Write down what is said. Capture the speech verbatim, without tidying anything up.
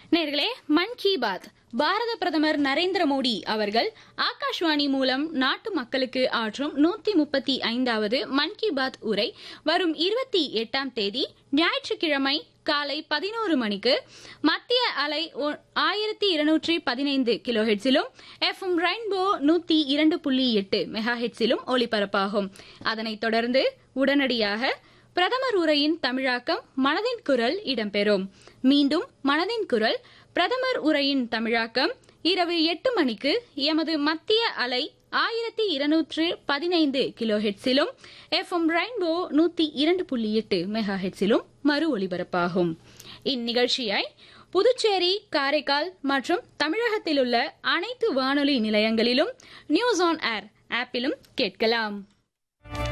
நேயர்களே, மன் கி பாத் பாரத பிரதமர் நரேந்திர மோடி அவர்கள் ஆகாஷ்வாணி மூலம் நாட்டு மக்களுக்கு ஆற்றும் நூத்தி முப்பத்தி ஐந்தாவது மன் கி பாத் உரை வரும் இருபத்தி எட்டாம் தேதி ஞாயிற்றுக்கிழமை காலை பதினோரு மணிக்கு மத்திய அலை ஆயிரத்தி இருநூற்றி பதினைந்து கிலோ ஹெட்ஸிலும் எஃப் எம் ரெயின்போ நூத்தி இரண்டு புள்ளி எட்டு மெகா ஹெட்ஸிலும் ஒலிபரப்பாகும். அதனைத் தொடர்ந்து உடனடியாக பிரதமர் உரையின் தமிழாக்கம் மனதின் குரல் இடம்பெறும். மீண்டும் மனதின் குரல் பிரதமர் உரையின் தமிழாக்கம் இரவு எட்டு மணிக்கு எமது மத்திய அலை ஆயிரத்தி இருநூற்று பதினைந்து கிலோ ஹெட்ஸிலும் எஃப் எம் ரெயின்போ நூத்தி இரண்டு புள்ளி எட்டு மெகா ஹெட்ஸிலும் மறு ஒலிபரப்பாகும். இந்நிகழ்ச்சியை புதுச்சேரி, காரைக்கால் மற்றும் தமிழகத்தில் உள்ள அனைத்து வானொலி நிலையங்களிலும் நியூஸ் ஆன் ஏர் ஆப்பிலும் கேட்கலாம்.